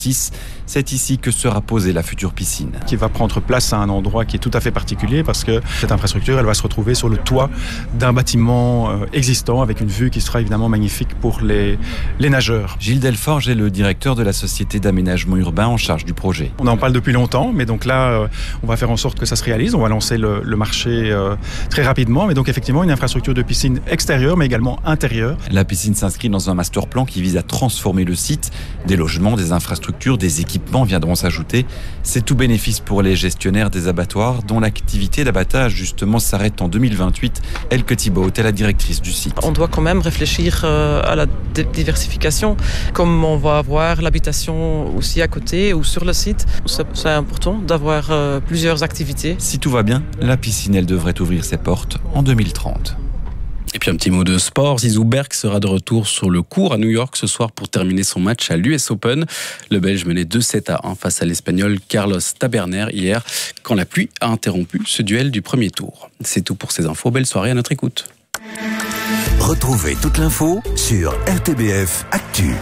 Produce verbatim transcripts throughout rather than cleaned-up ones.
C'est ici que sera posée la future piscine. Qui va prendre place à un endroit qui est tout à fait particulier parce que cette infrastructure, elle va se retrouver sur le toit d'un bâtiment existant avec une vue qui sera évidemment magnifique pour les, les nageurs. Gilles Delforge est le directeur de la société d'aménagement urbain en charge du projet. On en parle depuis longtemps, mais donc là, on va faire en sorte que ça se réalise. On va lancer le, le marché euh, très rapidement, mais donc effectivement une infrastructure de piscine extérieure, mais également intérieure. La piscine s'inscrit dans un master plan qui vise à transformer le site. Des logements, des infrastructures, des équipements viendront s'ajouter. C'est tout bénéfice pour les gestionnaires des abattoirs dont l'activité d'abattage justement s'arrête en deux mille vingt-huit. Elke Thibault est la directrice du site. On doit quand même réfléchir à la diversification. Comme on va avoir l'habitation aussi à côté ou sur le site, c'est important d'avoir plusieurs activités. Si tout va bien, la piscine elle devrait ouvrir ses portes en deux mille trente. Et puis un petit mot de sport, Zizou Berg sera de retour sur le court à New York ce soir pour terminer son match à l'U S Open. Le Belge menait deux sept à un face à l'Espagnol Carlos Taberner hier, quand la pluie a interrompu ce duel du premier tour. C'est tout pour ces infos, belle soirée à notre écoute. Retrouvez toute l'info sur R T B F Actu.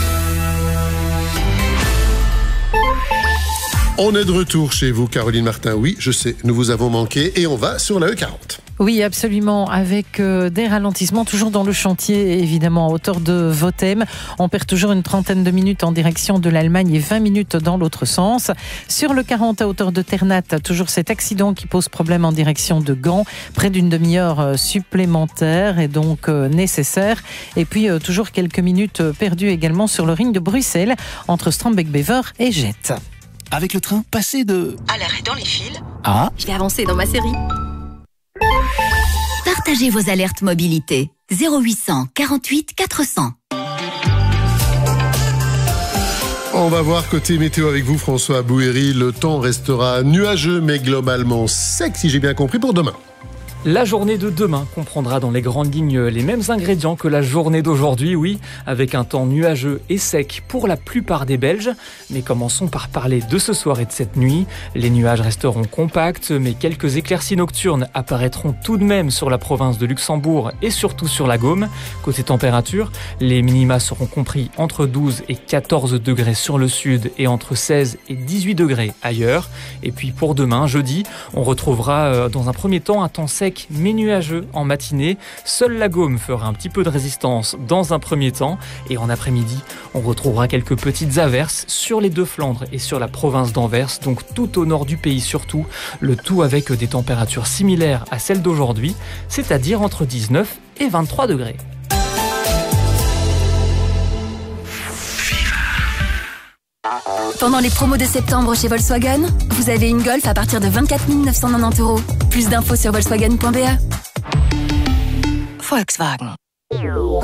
On est de retour chez vous, Caroline Martin. Oui, je sais, nous vous avons manqué et on va sur la E quarante. Oui, absolument, avec euh, des ralentissements, toujours dans le chantier, évidemment, à hauteur de Vothème. On perd toujours une trentaine de minutes en direction de l'Allemagne et vingt minutes dans l'autre sens. Sur le quarante à hauteur de Ternat, toujours cet accident qui pose problème en direction de Gand. Près d'une demi-heure supplémentaire et donc euh, nécessaire. Et puis, euh, toujours quelques minutes perdues également sur le ring de Bruxelles, entre Strombeek-Bever et Jette. Avec le train, passez de... à l'arrêt dans les fils. Ah. Je vais avancer dans ma série. Partagez vos alertes mobilité. zéro huit cent quarante-huit quatre cents. On va voir côté météo avec vous, François Bouhéry. Le temps restera nuageux, mais globalement sec, si j'ai bien compris, pour demain. La journée de demain comprendra dans les grandes lignes les mêmes ingrédients que la journée d'aujourd'hui, oui, avec un temps nuageux et sec pour la plupart des Belges. Mais commençons par parler de ce soir et de cette nuit. Les nuages resteront compacts, mais quelques éclaircies nocturnes apparaîtront tout de même sur la province de Luxembourg et surtout sur la Gaume. Côté température, les minima seront compris entre douze et quatorze degrés sur le sud et entre seize et dix-huit degrés ailleurs. Et puis pour demain, jeudi, on retrouvera dans un premier temps un temps sec mais nuageux en matinée. Seule la Gaume fera un petit peu de résistance dans un premier temps et en après-midi, on retrouvera quelques petites averses sur les deux Flandres et sur la province d'Anvers, donc tout au nord du pays surtout, le tout avec des températures similaires à celles d'aujourd'hui, c'est-à-dire entre dix-neuf et vingt-trois degrés. Pendant les promos de septembre chez Volkswagen, vous avez une Golf à partir de vingt-quatre mille neuf cent quatre-vingt-dix euros. Plus d'infos sur volkswagen point b e. Volkswagen.